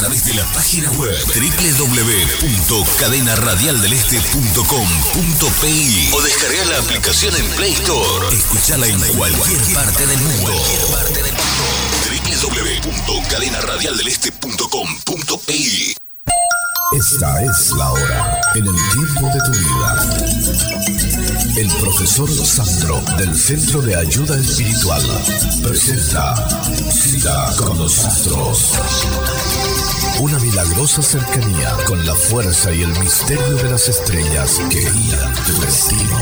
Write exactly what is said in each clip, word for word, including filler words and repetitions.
través de la página web doble u doble u doble u punto cadena radial del este punto com punto pe i o descargar la aplicación en Play Store. Escuchala en cualquier parte del mundo. doble u doble u doble u punto cadena radial del este punto com punto pe i. Esta es la hora, en el tiempo de tu vida. El profesor Sandro, del Centro de Ayuda Espiritual, presenta Cita con los Astros. Una milagrosa cercanía con la fuerza y el misterio de las estrellas que guían tu destino.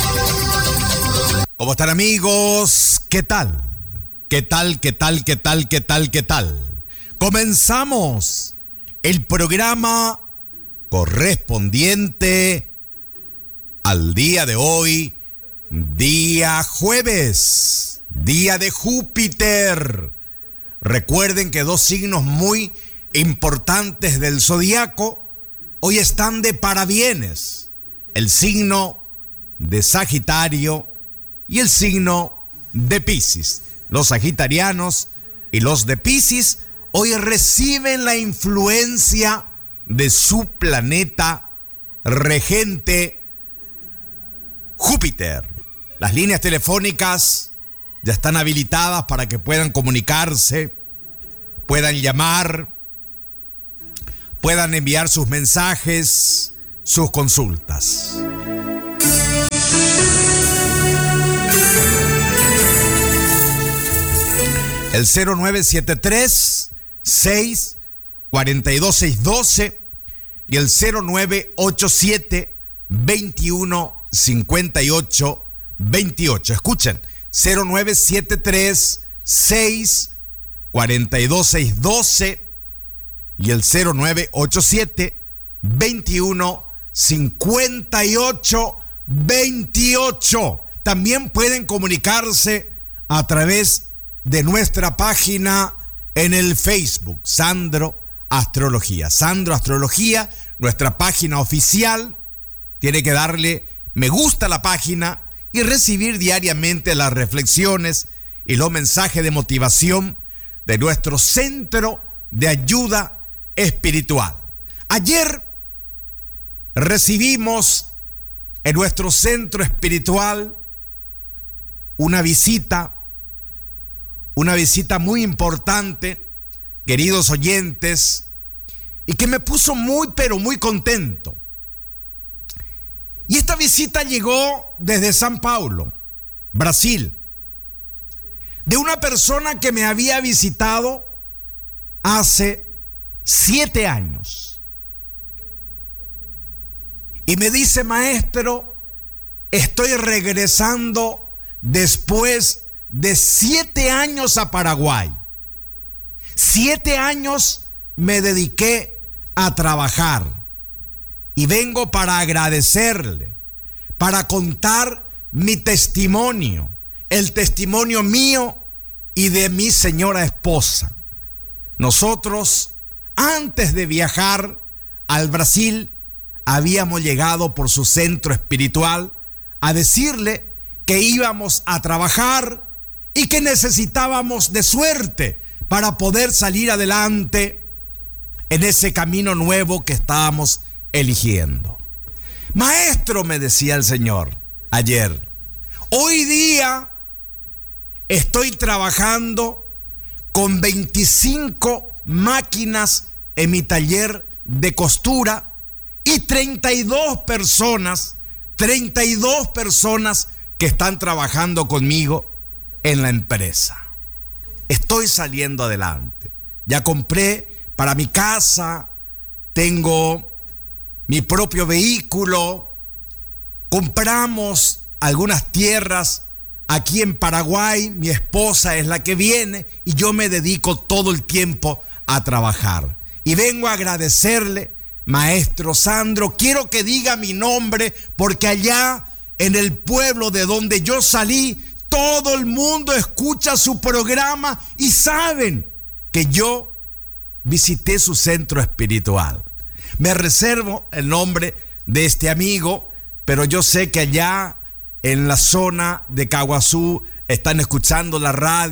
¿Cómo están, amigos? ¿Qué tal? ¿Qué tal, qué tal, qué tal, qué tal, qué tal? Comenzamos el programa correspondiente al día de hoy, día jueves, día de Júpiter. Recuerden que dos signos muy importantes del zodiaco hoy están de parabienes: el signo de Sagitario y el signo de Piscis. Los sagitarianos y los de Piscis hoy reciben la influencia de su planeta regente Júpiter. Las líneas telefónicas ya están habilitadas para que puedan comunicarse, puedan llamar, puedan enviar sus mensajes, sus consultas. El cero nueve siete tres, seis, cuatro dos, seis uno dos y el cero nueve ocho siete, veintiuno, cincuenta y ocho, veintiocho. Escuchen, cero nueve siete tres, seis, cuatro dos, seis uno dos y el cero nueve ocho siete, veintiuno, cincuenta y ocho, veintiocho. También pueden comunicarse a través de nuestra página en el Facebook, Sandro Astrología. Sandro Astrología, nuestra página oficial. Tiene que darle me gusta a la página y recibir diariamente las reflexiones y los mensajes de motivación de nuestro Centro de Ayuda Espiritual. Ayer recibimos en nuestro centro espiritual una visita Una visita muy importante, queridos oyentes, y que me puso muy, pero muy contento. Y esta visita llegó desde São Paulo, Brasil, de una persona que me había visitado hace siete años. Y me dice: maestro, estoy regresando después de siete años a Paraguay. Siete años me dediqué a trabajar y vengo para agradecerle, para contar mi testimonio, el testimonio mío y de mi señora esposa. Nosotros, antes de viajar al Brasil, habíamos llegado por su centro espiritual a decirle que íbamos a trabajar y que necesitábamos de suerte para poder salir adelante en ese camino nuevo que estábamos eligiendo. Maestro, me decía el Señor ayer, hoy día estoy trabajando con veinticinco máquinas en mi taller de costura y treinta y dos personas, treinta y dos personas que están trabajando conmigo en la empresa. Estoy saliendo adelante. Ya compré para mi casa, tengo mi propio vehículo, compramos algunas tierras aquí en Paraguay, mi esposa es la que viene y yo me dedico todo el tiempo a trabajar. Y vengo a agradecerle, maestro Sandro, quiero que diga mi nombre porque allá en el pueblo de donde yo salí, todo el mundo escucha su programa y saben que yo visité su centro espiritual. Me reservo el nombre de este amigo, pero yo sé que allá en la zona de Caguazú están escuchando la radio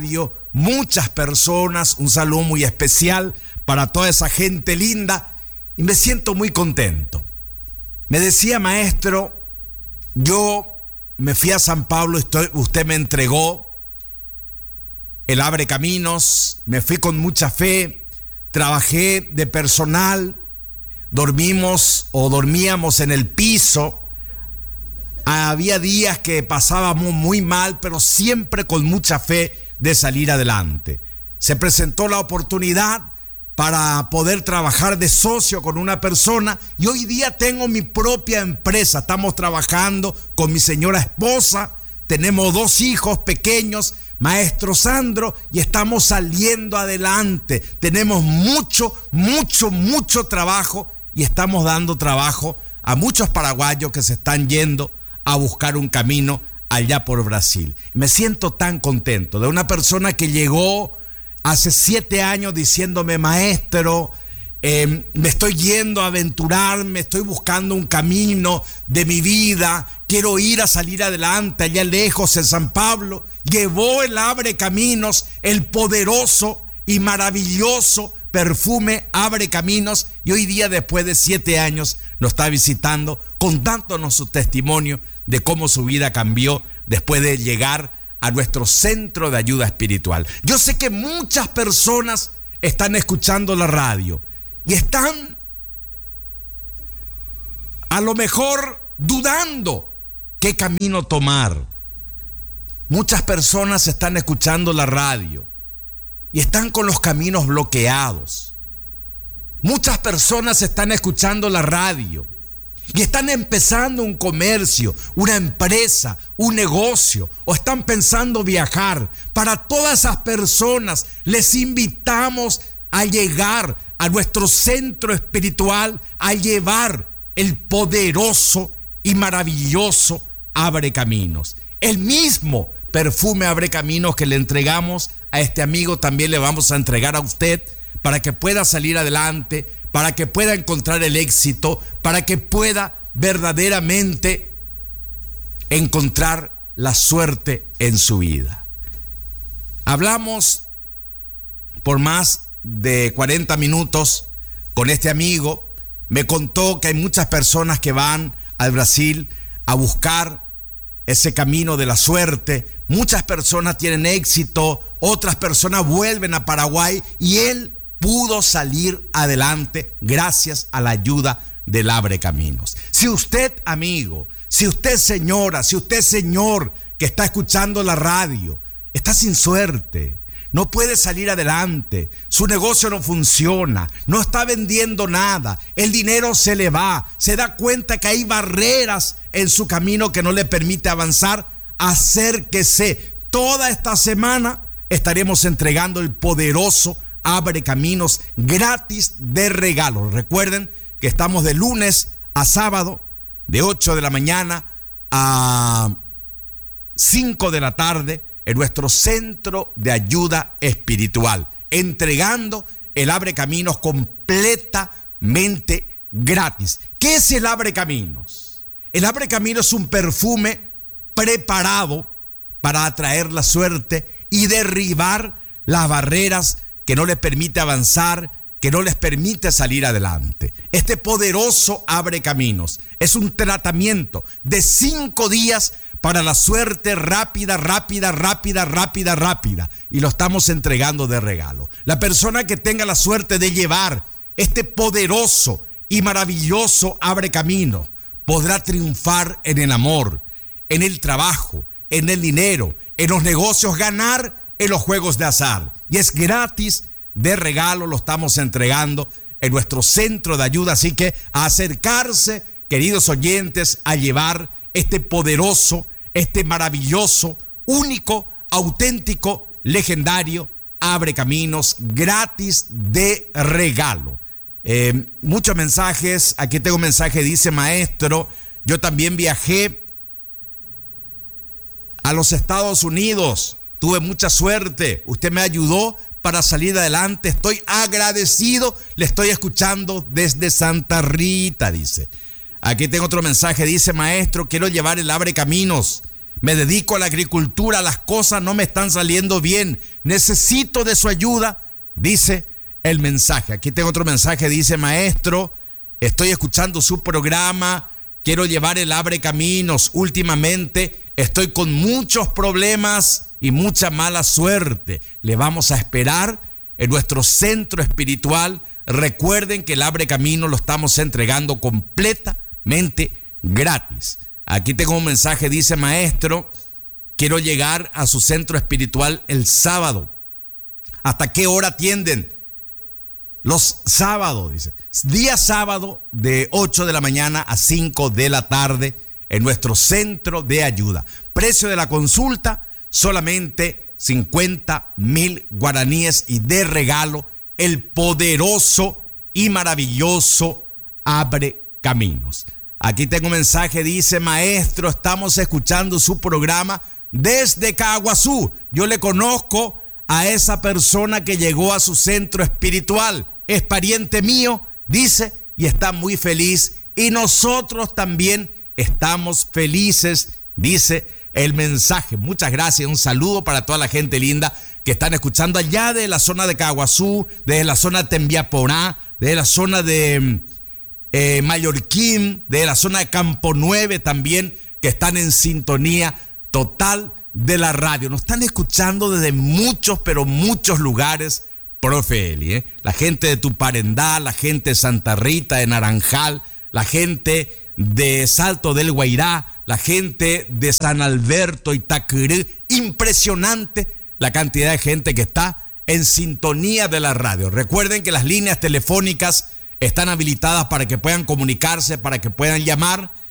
muchas personas, un saludo muy especial para toda esa gente linda y me siento muy contento. Me decía, maestro, yo me fui a San Pablo, estoy, usted me entregó el Abre Caminos, me fui con mucha fe, trabajé de personal, dormimos o dormíamos en el piso, había días que pasábamos muy mal, pero siempre con mucha fe de salir adelante. Se presentó la oportunidad para poder trabajar de socio con una persona y hoy día tengo mi propia empresa. Estamos trabajando con mi señora esposa, tenemos dos hijos pequeños, maestro Sandro, y estamos saliendo adelante. Tenemos mucho, mucho, mucho trabajo y estamos dando trabajo a muchos paraguayos que se están yendo a buscar un camino allá por Brasil. Me siento tan contento de una persona que llegó hace siete años diciéndome, maestro, eh, me estoy yendo a aventurarme, estoy buscando un camino de mi vida, quiero ir a salir adelante allá lejos en San Pablo. Llevó el Abre Caminos, el poderoso y maravilloso perfume Abre Caminos, y hoy día, después de siete años, nos está visitando contándonos su testimonio de cómo su vida cambió después de llegar a nuestro centro de ayuda espiritual. Yo sé que muchas personas están escuchando la radio y están a lo mejor dudando qué camino tomar. Muchas personas están escuchando la radio y están con los caminos bloqueados. Muchas personas están escuchando la radio y están empezando un comercio, una empresa, un negocio, o están pensando viajar. Para todas esas personas les invitamos a llegar a nuestro centro espiritual, a llevar el poderoso y maravilloso Abre Caminos. El mismo perfume Abre Caminos que le entregamos a este amigo, también le vamos a entregar a usted para que pueda salir adelante, para que pueda encontrar el éxito, para que pueda verdaderamente encontrar la suerte en su vida. Hablamos por más de cuarenta minutos con este amigo. Me contó que hay muchas personas que van al Brasil a buscar ese camino de la suerte. Muchas personas tienen éxito, otras personas vuelven a Paraguay y él pudo salir adelante gracias a la ayuda del Abre Caminos. Si usted, amigo, si usted, señora, si usted, señor, que está escuchando la radio, está sin suerte, no puede salir adelante, su negocio no funciona, no está vendiendo nada, el dinero se le va, se da cuenta que hay barreras en su camino que no le permite avanzar, acérquese. Toda esta semana estaremos entregando el poderoso Abre Caminos gratis de regalo. Recuerden que estamos de lunes a sábado, de ocho de la mañana a cinco de la tarde, en nuestro centro de ayuda espiritual, entregando el Abre Caminos completamente gratis. ¿Qué es el Abre Caminos? El Abre Caminos es un perfume preparado para atraer la suerte y derribar las barreras que no les permite avanzar, que no les permite salir adelante. Este poderoso Abre Caminos es un tratamiento de cinco días para la suerte rápida, rápida, rápida, rápida, rápida. Y lo estamos entregando de regalo. La persona que tenga la suerte de llevar este poderoso y maravilloso Abre Caminos podrá triunfar en el amor, en el trabajo, en el dinero, en los negocios, ganar en los juegos de azar. Y es gratis de regalo, lo estamos entregando en nuestro centro de ayuda. Así que a acercarse, queridos oyentes, a llevar este poderoso, este maravilloso, único, auténtico, legendario Abre Caminos gratis de regalo. Eh, muchos mensajes. Aquí tengo un mensaje, dice: maestro, yo también viajé a los Estados Unidos, tuve mucha suerte, usted me ayudó para salir adelante, estoy agradecido, le estoy escuchando desde Santa Rita, dice. Aquí tengo otro mensaje, dice: maestro, quiero llevar el Abre Caminos, me dedico a la agricultura, las cosas no me están saliendo bien, necesito de su ayuda, dice el mensaje. Aquí tengo otro mensaje, dice: maestro, estoy escuchando su programa, quiero llevar el Abre Caminos, últimamente estoy con muchos problemas y mucha mala suerte, le vamos a esperar en nuestro centro espiritual. Recuerden que el Abre Camino lo estamos entregando completamente gratis. Aquí tengo un mensaje, dice: maestro, quiero llegar a su centro espiritual el sábado. ¿Hasta qué hora atienden? Los sábados, dice. Día sábado de ocho de la mañana a cinco de la tarde en nuestro centro de ayuda. Precio de la consulta, solamente cincuenta mil guaraníes, y de regalo el poderoso y maravilloso Abre Caminos. Aquí tengo un mensaje, dice: maestro, estamos escuchando su programa desde Caguazú. Yo le conozco a esa persona que llegó a su centro espiritual. Es pariente mío, dice, y está muy feliz. Y nosotros también estamos felices, dice el mensaje. Muchas gracias, un saludo para toda la gente linda que están escuchando allá de la zona de Caguazú, de la zona de Tembiaporá, de la zona de eh, Mallorquín, de la zona de Campo Nueve también, que están en sintonía total de la radio. Nos están escuchando desde muchos, pero muchos lugares, profe Eli, ¿eh? La gente de Tuparendá, la gente de Santa Rita, de Naranjal, la gente de Salto del Guairá, la gente de San Alberto, Itacurú. Impresionante la cantidad de gente que está en sintonía de la radio. Recuerden que las líneas telefónicas están habilitadas para que puedan comunicarse, para que puedan llamar.